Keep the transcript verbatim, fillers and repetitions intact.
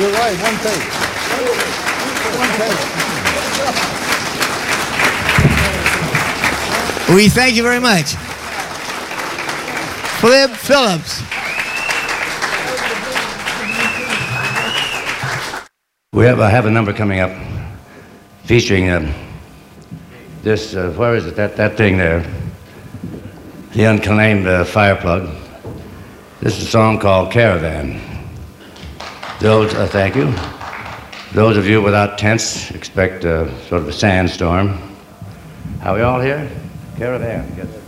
You're right, one take. One take. We thank you very much. Flip Phillips. We have, I have a number coming up featuring uh, this, uh, where is it, that, that thing there, the unclaimed uh, fire plug. This is a song called Caravan. Those, uh, thank you. Those of you without tents expect uh, sort of a sandstorm. Are we all here? Caravan.